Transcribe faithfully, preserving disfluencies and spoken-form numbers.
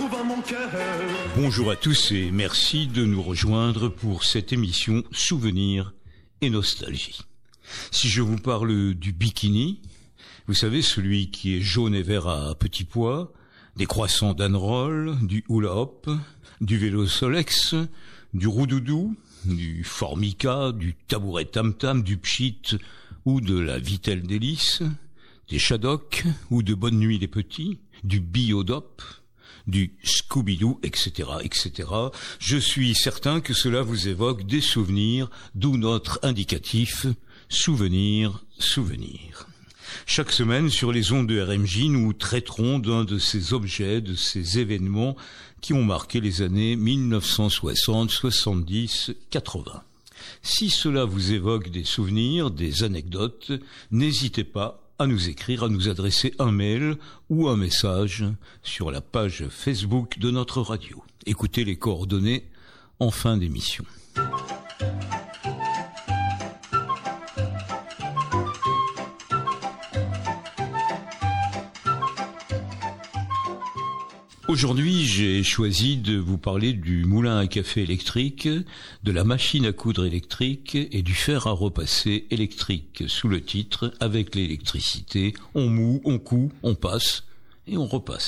retrouve en mon cœur. Bonjour à tous et merci de nous rejoindre pour cette émission Souvenirs et Nostalgie. Si je vous parle du bikini, vous savez, celui qui est jaune et vert à petits pois, des croissants d'Anne-Roll, du hula hop, du vélo Solex, du roudoudou, du formica, du tabouret tam-tam, du pchit ou de la vitelle délice, des shadocks ou de bonne nuit les petits, du biodop, du Scooby-Doo, et cetera, et cetera. Je suis certain que cela vous évoque des souvenirs, d'où notre indicatif « Souvenir, souvenir ». Chaque semaine, sur les ondes de R M J, nous traiterons d'un de ces objets, de ces événements qui ont marqué les années mille neuf cent soixante, soixante-dix, quatre-vingts. Si cela vous évoque des souvenirs, des anecdotes, n'hésitez pas à nous écrire, à nous adresser un mail ou un message sur la page Facebook de notre radio. Écoutez les coordonnées en fin d'émission. Aujourd'hui, j'ai choisi de vous parler du moulin à café électrique, de la machine à coudre électrique et du fer à repasser électrique, sous le titre « Avec l'électricité, on moud, on coud, on passe et on repasse ».